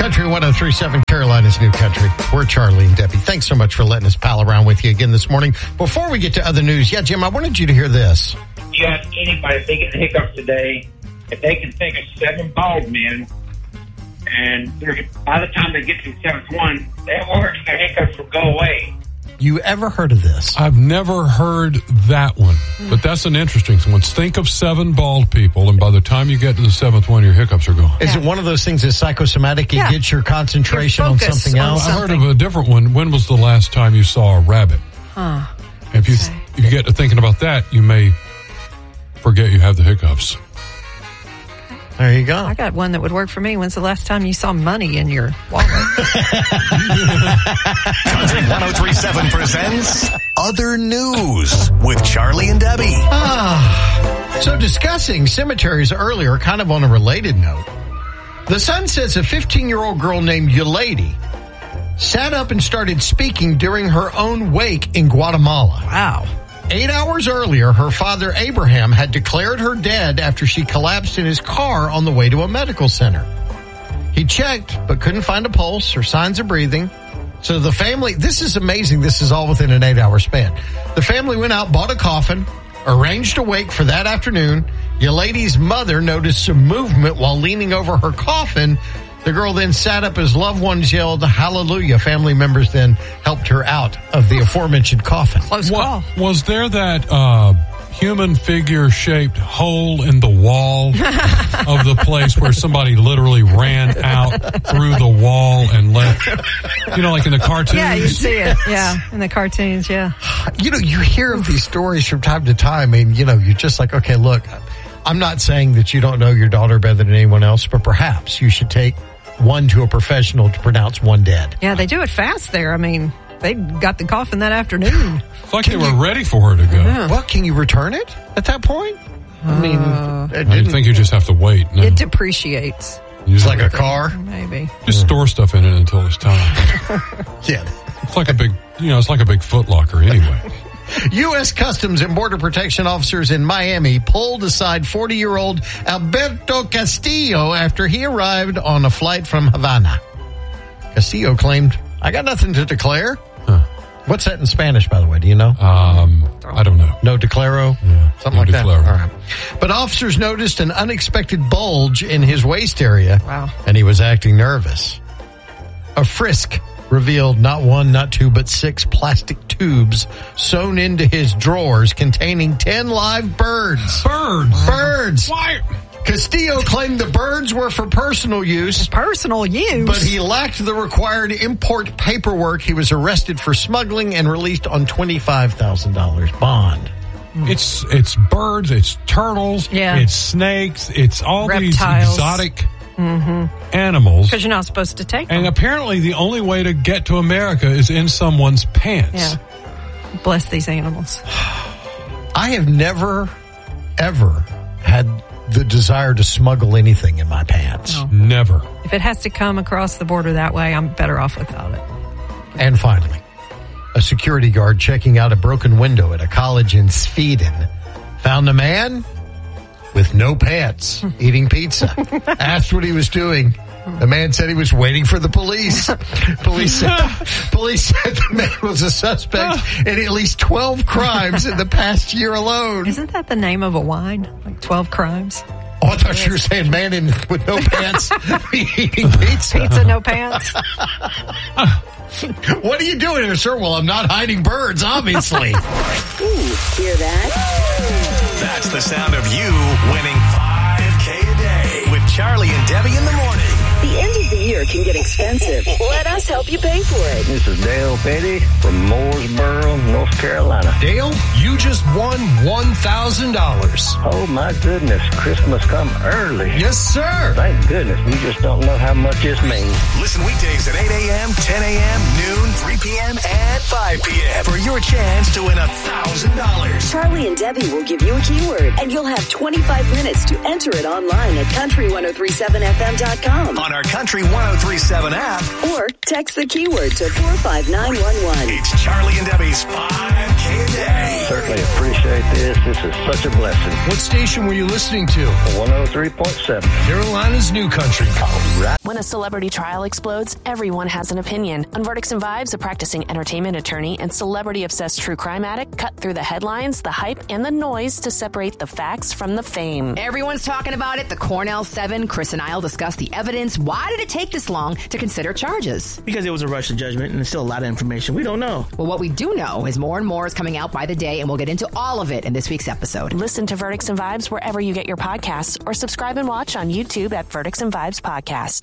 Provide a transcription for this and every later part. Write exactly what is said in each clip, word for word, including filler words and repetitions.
Country one oh three point seven, Carolina's New Country. We're Charlie and Debbie. Thanks so much for letting us pal around with you again this morning. Before we get to other news, yeah, Jim, I wanted you to hear this. You ask anybody if they get hiccups today, if they can think of seven bald men, and by the time they get to the seventh one, their words, their hiccups will go away. You ever heard of this? I've never heard that one, but that's an interesting one. Think of seven bald people, and by the time you get to the seventh one, your hiccups are gone. Is Yeah. it one of those things that's psychosomatic? It Yeah. gets your concentration Your on focus something on else? I heard of a different one. When was the last time you saw a rabbit? Huh. And if you Okay. if you get to thinking about that, you may forget you have the hiccups. There you go. I got one that would work for me. When's the last time you saw money in your wallet? Country one oh three point seven presents Other News with Charlie and Debbie. Ah, so discussing cemeteries earlier, kind of on a related note, the Sun says a fifteen-year-old girl named Yulady sat up and started speaking during her own wake in Guatemala. Wow. Eight hours earlier, her father, Abraham, had declared her dead after she collapsed in his car on the way to a medical center. He checked, but couldn't find a pulse or signs of breathing. So the family, this is amazing, this is all within an eight-hour span. The family went out, bought a coffin, arranged a wake for that afternoon. Yulady's mother noticed some movement while leaning over her coffin. The girl then sat up as loved ones yelled, hallelujah. Family members then helped her out of the aforementioned coffin. Close What, call. was there that uh, human figure-shaped hole in the wall of the place where somebody literally ran out through the wall and left, you know, like in the cartoons? Yeah, you see it. Yeah, in the cartoons, yeah. You know, you hear of these stories from time to time, and, you know, you're just like, okay, look, I'm not saying that you don't know your daughter better than anyone else, but perhaps you should take one to a professional to pronounce one dead. Yeah, they do it fast there. I mean, they got the coffin that afternoon. It's like they were ready for her to go. Yeah. Well, can you return it at that point? I mean, Uh, it I didn't, think you just have to wait. No. It depreciates, You it's just- like a car. maybe. Just store stuff in it until it's time. Yeah. It's like a big, you know, it's like a big Foot Locker anyway. U S Customs and Border Protection officers in Miami pulled aside forty-year-old Alberto Castillo after he arrived on a flight from Havana. Castillo claimed, I got nothing to declare. Huh. What's that in Spanish, by the way? Do you know? Um, I don't know. No declaro? Yeah, Something no like declaro. that? All right. But officers noticed an unexpected bulge in his waist area. Wow. And he was acting nervous. A frisk revealed not one, not two, but six plastic tubes sewn into his drawers containing ten live birds. Birds. Birds. Why? Castillo claimed the birds were for personal use, Personal use. but he lacked the required import paperwork. He was arrested for smuggling and released on twenty-five thousand dollars bond. It's it's birds, it's turtles, Yeah. it's snakes, it's all these Reptiles. exotic animals. Because you're not supposed to take And them. apparently the only way to get to America is in someone's pants. Yeah. Bless these animals. I have never, ever had the desire to smuggle anything in my pants. No. Never. If it has to come across the border that way, I'm better off without it. And finally, a security guard checking out a broken window at a college in Sweden found a man with no pants eating pizza. Asked what he was doing. The man said he was waiting for the police. Police said, police said the man was a suspect in at least twelve crimes in the past year alone. Isn't that the name of a wine? Like twelve crimes? Oh, I thought you were saying man in, with no pants eating pizza. Pizza, no pants? What are you doing here, sir? Well, I'm not hiding birds, obviously. Ooh, hear that? That's the sound of you winning five K a day with Charlie and Debbie in the morning. The end of the year can get expensive. Let us help you pay for it. This is Dale Petty from Mooresboro, North Carolina. Dale, you just won one thousand dollars. Oh, my goodness. Christmas come early. Yes, sir. Thank goodness. You just don't know how much this means. Listen weekdays at eight a.m., ten a.m., noon, three p.m., and five p.m. for your chance to win one thousand dollars. Charlie and Debbie will give you a keyword, and you'll have twenty-five minutes to enter it online at country ten thirty-seven f m dot com. On our Country ten thirty-seven app. Or text the keyword to four five nine one one. It's Charlie and Debbie's five K a day. Certainly appreciate this. This is such a blessing. What station were you listening to? one oh three point seven. Carolina's New Country. Oh, When a celebrity trial explodes, everyone has an opinion. On Verdicts and Vibes, a practicing entertainment attorney and celebrity-obsessed true crime addict cut through the headlines, the hype, and the noise to separate the facts from the fame. Everyone's talking about it. The Cornell Seven. Chris and I'll discuss the evidence. Why did it take this long to consider charges? Because it was a rush to judgment, and there's still a lot of information we don't know. Well, what we do know is more and more is coming out by the day, and we'll get into all of it in this week's episode. Listen to Verdicts and Vibes wherever you get your podcasts, or subscribe and watch on YouTube at Verdicts and Vibes Podcast.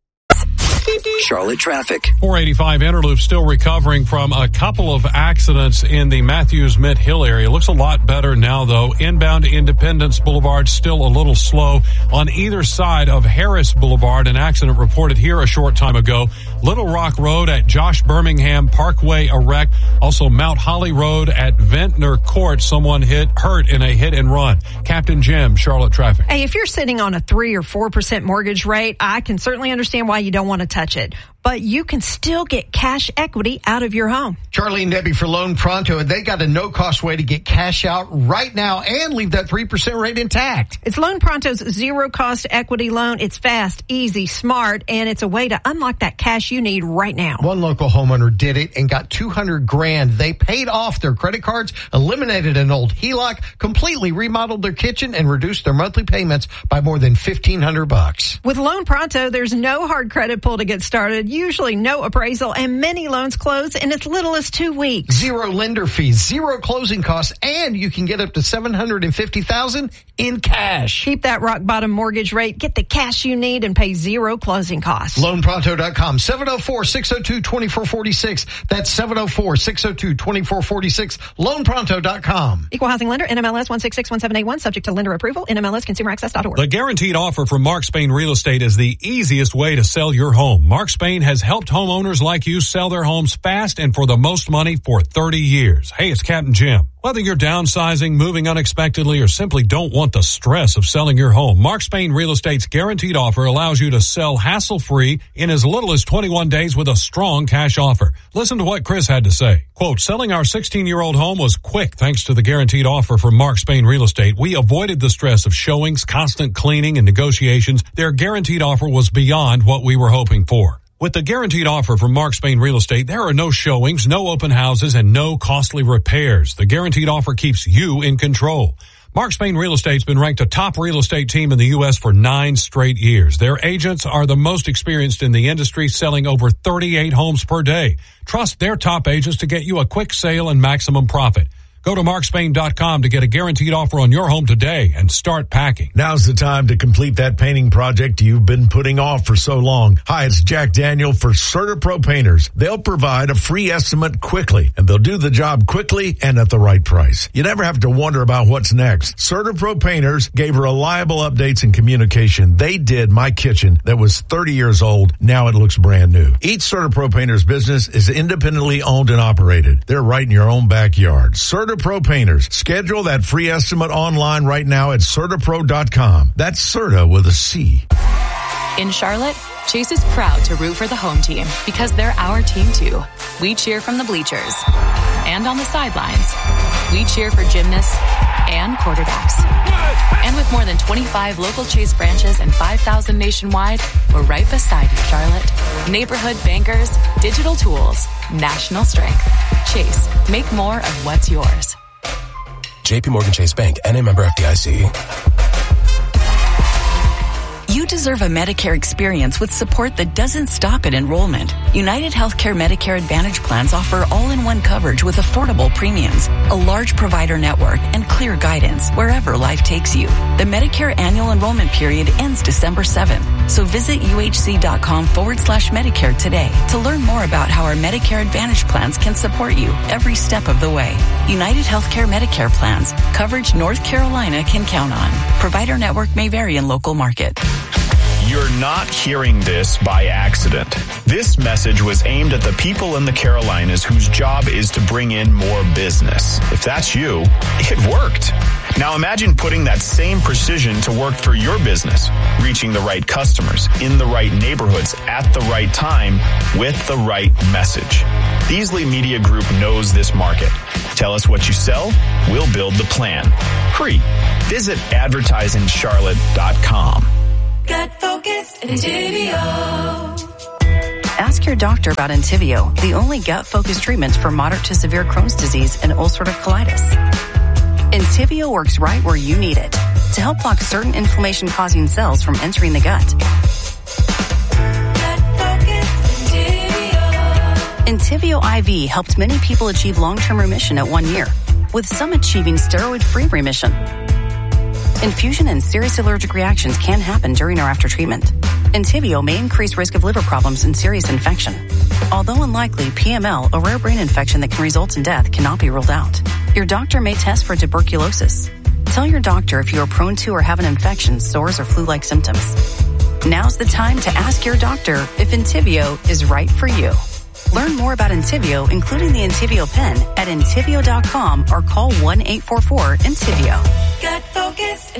Charlotte traffic. four eighty-five Interloop still recovering from a couple of accidents in the Matthews Mint Hill area. Looks a lot better now, though. Inbound Independence Boulevard still a little slow. On either side of Harris Boulevard, an accident reported here a short time ago. Little Rock Road at Josh Birmingham Parkway, a wreck. Also Mount Holly Road at Ventnor Court. Someone hit hurt in a hit and run. Captain Jim, Charlotte traffic. Hey, if you're sitting on a three or four percent mortgage rate, I can certainly understand why you don't want to touch it. But you can still get cash equity out of your home. Charlie and Debbie for Loan Pronto, and they got a no-cost way to get cash out right now and leave that three percent rate intact. It's Loan Pronto's zero-cost equity loan. It's fast, easy, smart, and it's a way to unlock that cash you need right now. One local homeowner did it and got two hundred grand. They paid off their credit cards, eliminated an old H E L O C, completely remodeled their kitchen, and reduced their monthly payments by more than fifteen hundred bucks. With Loan Pronto, there's no hard credit pull to get started. Usually no appraisal, and many loans close in as little as two weeks. Zero lender fees, zero closing costs, and you can get up to seven hundred fifty thousand dollars in cash. Keep that rock bottom mortgage rate, get the cash you need, and pay zero closing costs. loan pronto dot com, seven oh four, six oh two, two four four six. That's seven oh four, six oh two, two four four six. loan pronto dot com. Equal housing lender, N M L S one six six one seven eight one, subject to lender approval, N M L S consumer access dot org. The guaranteed offer from Mark Spain Real Estate is the easiest way to sell your home. Mark Spain has helped homeowners like you sell their homes fast and for the most money for thirty years. Hey, it's Captain Jim. Whether you're downsizing, moving unexpectedly, or simply don't want the stress of selling your home, Mark Spain Real Estate's guaranteed offer allows you to sell hassle-free in as little as twenty-one days with a strong cash offer. Listen to what Chris had to say. Quote, selling our sixteen-year-old home was quick thanks to the guaranteed offer from Mark Spain Real Estate. We avoided the stress of showings, constant cleaning, and negotiations. Their guaranteed offer was beyond what we were hoping for. With the guaranteed offer from Mark Spain Real Estate, there are no showings, no open houses, and no costly repairs. The guaranteed offer keeps you in control. Mark Spain Real Estate's been ranked a top real estate team in the U S for nine straight years. Their agents are the most experienced in the industry, selling over thirty-eight homes per day. Trust their top agents to get you a quick sale and maximum profit. Go to mark spain dot com to get a guaranteed offer on your home today and start packing. Now's the time to complete that painting project you've been putting off for so long. Hi, it's Jack Daniel for CertaPro Painters. They'll provide a free estimate quickly, and they'll do the job quickly and at the right price. You never have to wonder about what's next. CertaPro Painters gave reliable updates and communication. They did my kitchen that was thirty years old. Now it looks brand new. Each CertaPro Painters business is independently owned and operated. They're right in your own backyard. CertaPro Pro Painters. Schedule that free estimate online right now at Certa Pro dot com. That's Certa with a C. In Charlotte, Chase is proud to root for the home team because they're our team too. We cheer from the bleachers and on the sidelines. We cheer for gymnasts and quarterbacks. And with more than twenty-five local Chase branches and five thousand nationwide, we're right beside you, Charlotte. Neighborhood bankers, digital tools, national strength. Chase, make more of what's yours. J P Morgan Chase Bank, N A member F D I C. You deserve a Medicare experience with support that doesn't stop at enrollment. United Healthcare Medicare Advantage plans offer all-in-one coverage with affordable premiums, a large provider network, and clear guidance wherever life takes you. The Medicare annual enrollment period ends December seventh, so visit uhc.com forward slash Medicare today to learn more about how our Medicare Advantage plans can support you every step of the way. United Healthcare Medicare plans, coverage North Carolina can count on. Provider network may vary in local market. You're not hearing this by accident. This message was aimed at the people in the Carolinas whose job is to bring in more business. If that's you, it worked. Now imagine putting that same precision to work for your business, reaching the right customers in the right neighborhoods at the right time with the right message. Beasley Media Group knows this market. Tell us what you sell, we'll build the plan. Free. Visit advertising charlotte dot com. Got focused Entyvio. Ask your doctor about Entyvio, the only gut-focused treatment for moderate to severe Crohn's disease and ulcerative colitis. Entyvio works right where you need it to help block certain inflammation-causing cells from entering the gut. Entyvio I V helped many people achieve long-term remission at one year, with some achieving steroid-free remission. Infusion and serious allergic reactions can happen during or after treatment. Entyvio may increase risk of liver problems and serious infection. Although unlikely, P M L, a rare brain infection that can result in death, cannot be ruled out. Your doctor may test for tuberculosis. Tell your doctor if you are prone to or have an infection, sores, or flu-like symptoms. Now's the time to ask your doctor if Entyvio is right for you. Learn more about Entyvio, including the Entyvio pen, at Entyvio dot com or call one eight four four Entyvio. Got focused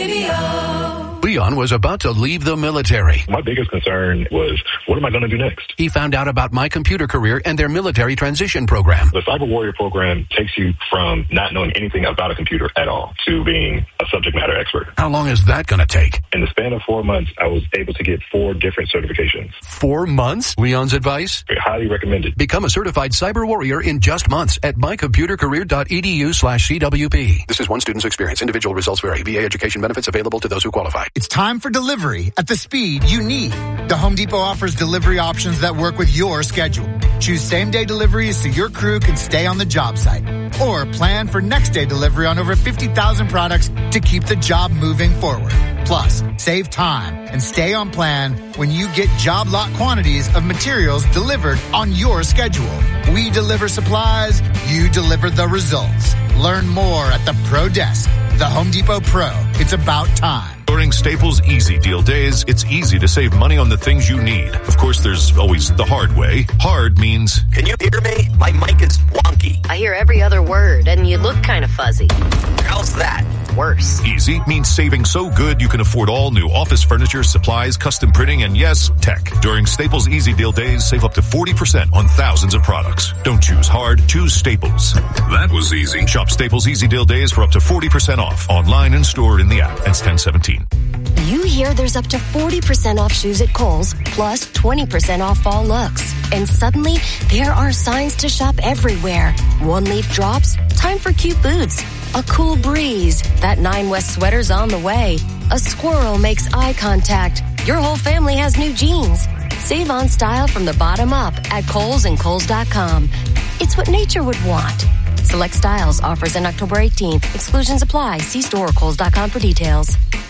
Entyvio. Leon was about to leave the military. My biggest concern was, what am I going to do next? He found out about My Computer Career and their military transition program. The Cyber Warrior program takes you from not knowing anything about a computer at all to being a subject matter expert. How long is that going to take? In the span of four months, I was able to get four different certifications. Four months? Leon's advice? Highly recommended. Become a certified cyber warrior in just months at mycomputercareer.edu slash CWP. This is one student's experience. Individual results vary. V A education benefits available to those who qualify. It's time for delivery at the speed you need. The Home Depot offers delivery options that work with your schedule. Choose same-day deliveries so your crew can stay on the job site. Or plan for next-day delivery on over fifty thousand products to keep the job moving forward. Plus, save time and stay on plan when you get job lot quantities of materials delivered on your schedule. We deliver supplies, you deliver the results. Learn more at the Pro Desk. The Home Depot Pro. It's about time. During Staples Easy Deal Days, it's easy to save money on the things you need. Of course, there's always the hard way. Hard means... Can you hear me? My mic is wonky. I hear every other word, and you look kind of fuzzy. How's that? Worse. Easy means saving so good you can afford all new office furniture, supplies, custom printing, and yes, tech. During Staples Easy Deal Days, save up to forty percent on thousands of products. Don't choose hard, choose Staples. That was easy. Shop Staples Easy Deal Days for up to forty percent off. Online and stored in the app. Ends ten seventeen. You hear there's up to forty percent off shoes at Kohl's, plus twenty percent off fall looks. And suddenly, there are signs to shop everywhere. One leaf drops, time for cute boots. A cool breeze, that Nine West sweater's on the way. A squirrel makes eye contact. Your whole family has new jeans. Save on style from the bottom up at Kohl's and Kohl's dot com. It's what nature would want. Select styles, offers on October eighteenth. Exclusions apply. See store or Kohl's dot com for details.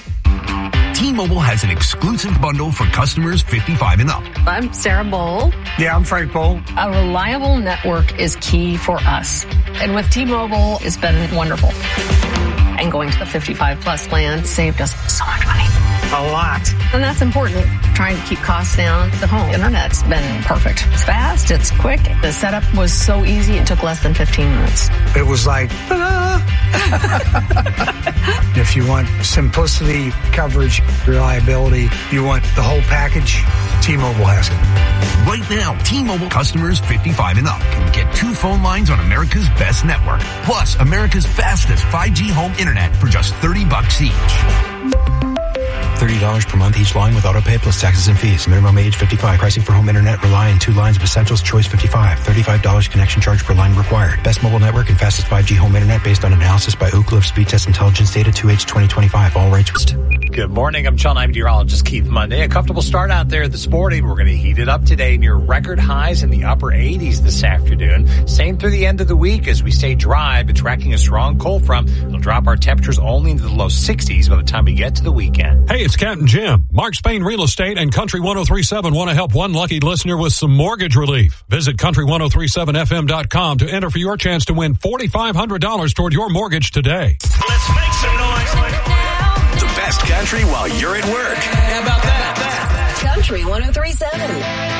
T-Mobile has an exclusive bundle for customers fifty-five and up. I'm Sarah Bowl. Yeah, I'm Frank Bowl. A reliable network is key for us. And with T-Mobile, it's been wonderful. And going to the fifty-five plus plan saved us so much money. A lot. And that's important. Trying to keep costs down. The home internet's been perfect. It's fast. It's quick. The setup was so easy. It took less than fifteen minutes. It was like, ah. If you want simplicity, coverage, reliability, you want the whole package, T-Mobile has it. Right now, T-Mobile customers fifty-five and up can get two phone lines on America's best network, plus America's fastest five G home internet for just thirty bucks each. thirty dollars per month each line with auto pay plus taxes and fees. Minimum age fifty-five. Pricing for home internet rely on two lines of Essentials. Choice fifty-five. thirty-five dollars connection charge per line required. Best mobile network and fastest five G home internet based on analysis by Ookla of Speed Test Intelligence data two H twenty twenty-five. All rights reserved. Good morning. I'm child meteorologist Keith Monday. A comfortable start out there this morning. We're going to heat it up today near record highs in the upper eighties this afternoon. Same through the end of the week as we stay dry, but tracking a strong cold front. It'll drop our temperatures only into the low sixties by the time we get to the weekend. Hey, it's Captain Jim. Mark Spain Real Estate and Country one oh three point seven want to help one lucky listener with some mortgage relief. Visit country ten thirty-seven F M dot com to enter for your chance to win four thousand five hundred dollars toward your mortgage today. Let's make some noise. The best country while you're at work. How about that? Country ten thirty-seven.